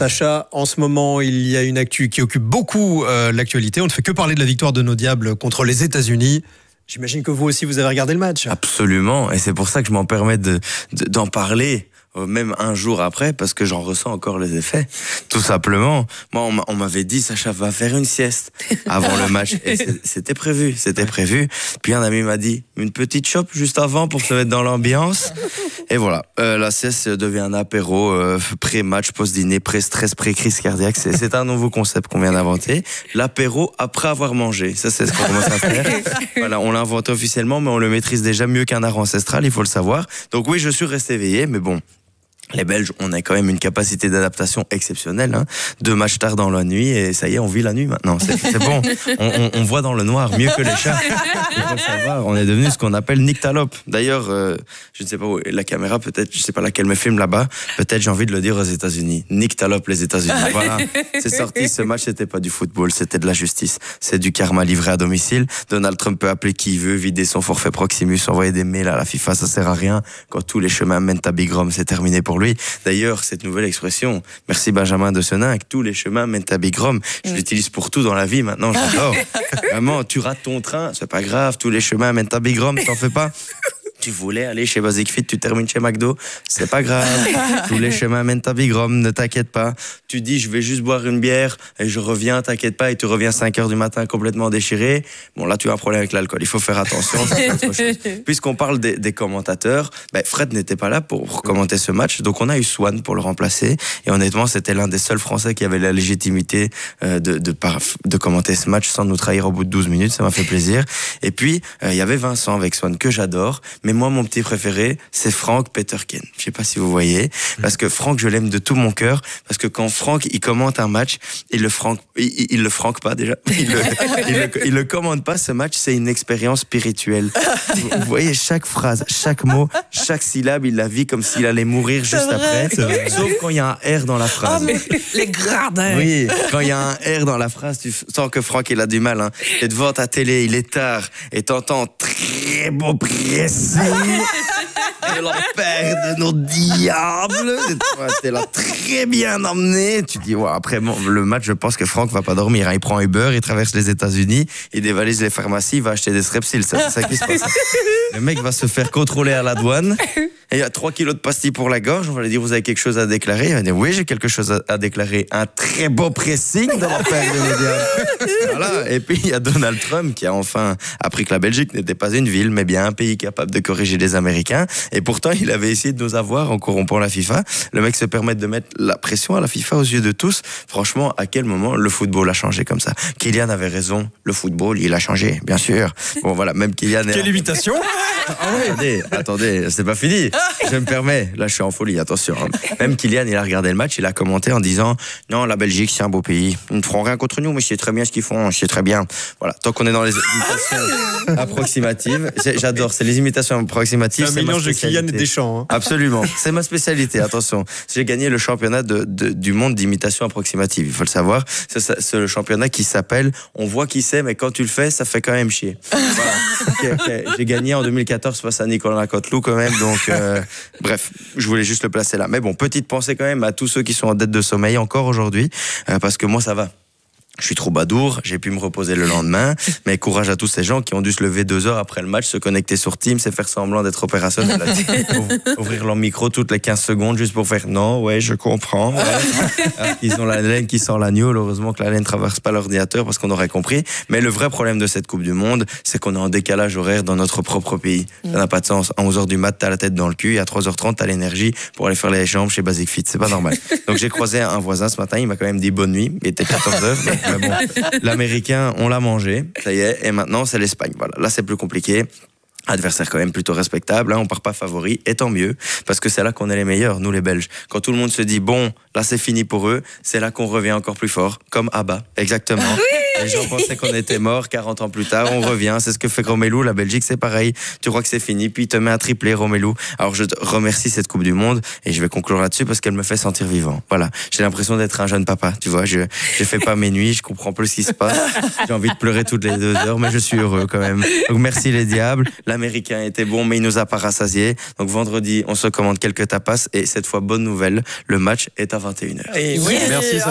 Sacha, en ce moment, il y a une actu qui occupe beaucoup l'actualité. On ne fait que parler de la victoire de nos Diables contre les États-Unis. J'imagine que vous aussi, vous avez regardé le match. Absolument, et c'est pour ça que je m'en permets d'en parler. Même un jour après, parce que j'en ressens encore les effets, tout simplement. Moi, on m'avait dit, Sacha va faire une sieste avant le match, et c'était prévu. Puis un ami m'a dit, une petite chope juste avant pour se mettre dans l'ambiance. Et voilà, la sieste devient un apéro, pré-match, post-dîner, pré-stress, pré-crise cardiaque. C'est un nouveau concept qu'on vient d'inventer. L'apéro après avoir mangé. Ça, c'est ce qu'on commence à faire. Voilà, on l'a inventé officiellement, mais on le maîtrise déjà mieux qu'un art ancestral, il faut le savoir. Donc oui, je suis resté éveillé, mais bon. Les Belges, on a quand même une capacité d'adaptation exceptionnelle. 2 matchs tard dans la nuit et ça y est, on vit la nuit maintenant. C'est bon. On voit dans le noir mieux que les chats. Il faut le savoir. On est devenu ce qu'on appelle nyctalope. D'ailleurs, je ne sais pas où la caméra, peut-être, je ne sais pas laquelle me filme là-bas. Peut-être j'ai envie de le dire aux États-Unis. Nyctalope, les États-Unis. Voilà. C'est sorti. Ce match, c'était pas du football, c'était de la justice. C'est du karma livré à domicile. Donald Trump peut appeler qui veut, vider son forfait Proximus, envoyer des mails à la FIFA. Ça sert à rien. Quand tous les chemins mènent à Big Rome, c'est terminé pour lui. D'ailleurs, cette nouvelle expression, merci Benjamin de Senin, que tous les chemins mènent à Big Rome, je l'utilise pour tout dans la vie maintenant, j'adore. Vraiment, tu rates ton train, c'est pas grave, tous les chemins mènent à Big Rome, t'en fais pas. Tu voulais aller chez Basic Fit, tu termines chez McDo, c'est pas grave. Tous les chemins mènent à Big Rome, ne t'inquiète pas. Tu dis, je vais juste boire une bière et je reviens, t'inquiète pas, et tu reviens 5h du matin complètement déchiré. Bon, là, tu as un problème avec l'alcool, il faut faire attention. C'est autre chose. Puisqu'on parle des commentateurs, Fred n'était pas là pour commenter ce match, donc on a eu Swan pour le remplacer. Et honnêtement, c'était l'un des seuls Français qui avait la légitimité de commenter ce match sans nous trahir au bout de 12 minutes, ça m'a fait plaisir. Et puis, il y avait Vincent avec Swan, que j'adore, mais moi, mon petit préféré, c'est Frank Peterkin. Je sais pas si vous voyez, parce que Frank, je l'aime de tout mon cœur, parce que quand Frank, il commente un match, il le franque pas déjà, il le commente pas, ce match, c'est une expérience spirituelle. Vous voyez, chaque phrase, chaque mot, chaque syllabe, il la vit comme s'il allait mourir juste après, sauf quand il y a un R dans la phrase. Oh, mais les gradins. Oui, quand il y a un R dans la phrase, tu sens que Franck, il a du mal, T'es devant ta télé, il est tard, et t'entends très beau pressing de la paire de nos diables. T'es là très bien emmené. Tu dis, ouais, après le match, je pense que Franck va pas dormir. Il prend Uber, il traverse les États-Unis, il dévalise les pharmacies, il va acheter des Strepsils. C'est ça qui se passe. Le mec va se faire contrôler à la douane. Et il y a 3 kilos de pastilles pour la gorge. On va lui dire, vous avez quelque chose à déclarer? Il va dire, oui, j'ai quelque chose à déclarer. Un très beau pressing de la paire de nos diables. Voilà. Et puis, il y a Donald Trump qui a enfin appris que la Belgique n'était pas une ville, mais bien un pays capable de corriger les Américains. Et pourtant, il avait essayé de nous avoir en corrompant la FIFA. Le mec se permet de mettre la pression à la FIFA aux yeux de tous. Franchement, à quel moment le football a changé comme ça? Kylian avait raison. Le football, il a changé, bien sûr. Bon, voilà, même Kylian... Quelle imitation! Attendez, c'est pas fini. Je me permets, là je suis en folie, attention. Même Kylian, il a regardé le match, il a commenté en disant « Non, la Belgique, c'est un beau pays. Ils ne feront rien contre nous, mais je sais très bien ce qu'ils font, je sais très bien. » Voilà, tant qu'on est dans les imitations approximatives, j'adore, c'est les imitations approximatives. C'est un mélange de Kylian et Deschamps. Absolument, c'est ma spécialité, attention. J'ai gagné le championnat du monde d'imitation approximative, il faut le savoir. C'est le championnat qui s'appelle « On voit qui c'est, mais quand tu le fais, ça fait quand même chier. » Voilà. Okay. J'ai gagné en 2014 face à Nicolas Cotelou quand même, donc bref, je voulais juste le placer là. Mais bon, petite pensée quand même à tous ceux qui sont en dette de sommeil encore aujourd'hui, parce que moi ça va. Je suis trop badour, j'ai pu me reposer le lendemain, mais courage à tous ces gens qui ont dû se lever 2 heures après le match, se connecter sur Teams et faire semblant d'être opérationnel. Ouvrir leur micro toutes les 15 secondes juste pour faire « Non, ouais, je comprends. Ouais. » Ils ont la laine qui sent l'agneau, heureusement que la laine ne traverse pas l'ordinateur parce qu'on aurait compris. Mais le vrai problème de cette Coupe du Monde, c'est qu'on est en décalage horaire dans notre propre pays. Ça n'a pas de sens. À 11h du mat, t'as la tête dans le cul, et à 3h30, t'as l'énergie pour aller faire les jambes chez Basic Fit. C'est pas normal. Donc j'ai croisé un voisin ce matin, il m'a quand même dit bonne nuit. Il était 14h. Mais bon, l'Américain, on l'a mangé, ça y est, et maintenant c'est l'Espagne. Voilà, là c'est plus compliqué. Adversaire quand même plutôt respectable, on part pas favori, et tant mieux, parce que c'est là qu'on est les meilleurs, nous les Belges. Quand tout le monde se dit bon, là c'est fini pour eux, c'est là qu'on revient encore plus fort, comme ABBA, exactement. Oui. Les gens pensaient qu'on était morts 40 ans plus tard, on revient. C'est ce que fait Romelu. La Belgique, c'est pareil. Tu crois que c'est fini, puis il te met un triplé, Romelu. Alors je te remercie cette Coupe du Monde et je vais conclure là-dessus parce qu'elle me fait sentir vivant. Voilà. J'ai l'impression d'être un jeune papa. Tu vois, je fais pas mes nuits, je comprends plus ce qui se passe. J'ai envie de pleurer toutes les 2 heures, mais je suis heureux quand même. Donc merci les diables. L'Américain était bon, mais il nous a pas rassasiés. Donc vendredi, on se commande quelques tapas et cette fois, bonne nouvelle, le match est à 21h. Et oui, merci.